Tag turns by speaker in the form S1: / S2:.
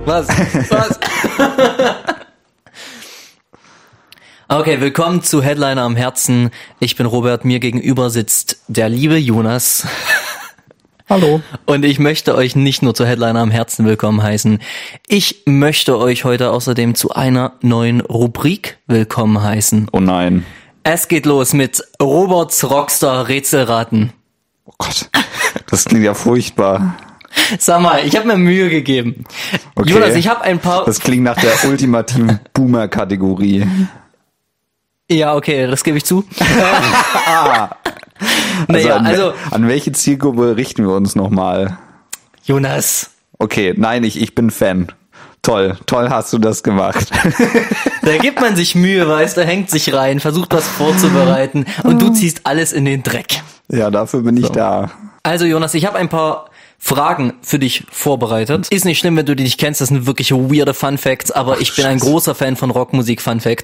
S1: Was? Okay, willkommen zu Headliner am Herzen. Ich bin Robert, mir gegenüber sitzt der liebe Jonas.
S2: Hallo.
S1: Und ich möchte euch nicht nur zu Headliner am Herzen willkommen heißen. Ich möchte euch heute außerdem zu einer neuen Rubrik willkommen heißen.
S2: Oh nein.
S1: Es geht los mit Roberts Rockstar Rätselraten.
S2: Oh Gott, das klingt ja furchtbar.
S1: Sag mal, ich habe mir Mühe gegeben.
S2: Okay.
S1: Jonas, ich habe ein paar...
S2: Das klingt nach der ultimativen Boomer-Kategorie.
S1: Ja, okay, das gebe ich zu.
S2: An welche Zielgruppe richten wir uns nochmal?
S1: Jonas.
S2: Okay, nein, ich bin Fan. Toll hast du das gemacht.
S1: Da gibt man sich Mühe, weißt du, hängt sich rein, versucht was vorzubereiten und du ziehst alles in den Dreck.
S2: Ja, dafür bin ich da.
S1: Also Jonas, ich habe ein paar Fragen für dich vorbereitet. Ist nicht schlimm, wenn du die nicht kennst, das sind wirklich weirde Fun Facts, aber ich bin ein großer Fan von Rockmusik Fun Facts.